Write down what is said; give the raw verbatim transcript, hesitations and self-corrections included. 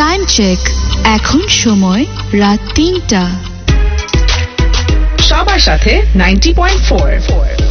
Time check, এখন সময় রাত তিনটা। সবার সাথে নাইনটি পয়েন্ট ফোর।